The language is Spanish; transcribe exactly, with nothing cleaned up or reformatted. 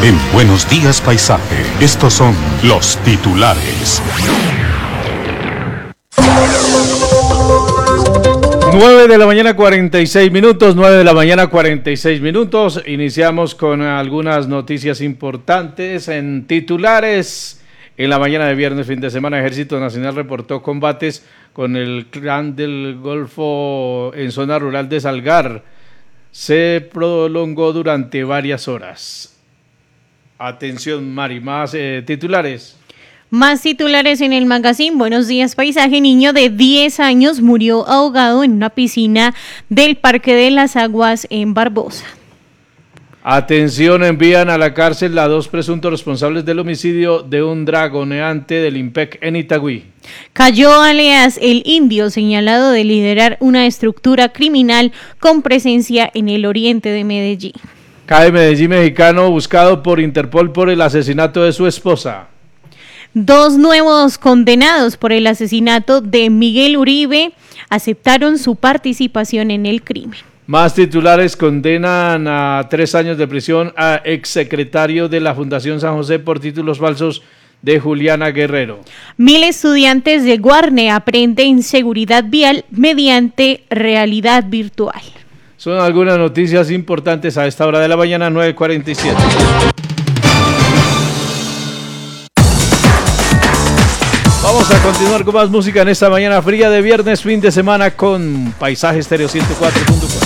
En Buenos Días Paisaje, estos son los titulares. nueve de la mañana cuarenta y seis minutos, nueve de la mañana cuarenta y seis minutos. Iniciamos con algunas noticias importantes en titulares. En la mañana de viernes, fin de semana, Ejército Nacional reportó combates con el clan del Golfo en zona rural de Salgar. Se prolongó durante varias horas. Atención, Mari, más eh, titulares. Más titulares en el magazine. Buenos días, Paisaje. Niño de diez años murió ahogado en una piscina del Parque de las Aguas en Barbosa. Atención, envían a la cárcel a dos presuntos responsables del homicidio de un dragoneante del IMPEC en Itagüí. Cayó alias El Indio, señalado de liderar una estructura criminal con presencia en el oriente de Medellín. Cae Medellín mexicano buscado por Interpol por el asesinato de su esposa. Dos nuevos condenados por el asesinato de Miguel Uribe aceptaron su participación en el crimen. Más titulares, condenan a tres años de prisión a exsecretario de la Fundación San José por títulos falsos de Juliana Guerrero. Mil estudiantes de Guarne aprenden seguridad vial mediante realidad virtual. Son algunas noticias importantes a esta hora de la mañana, nueve cuarenta y siete. Vamos a continuar con más música en esta mañana fría de viernes, fin de semana, con Paisaje Estéreo ciento cuatro punto cuatro.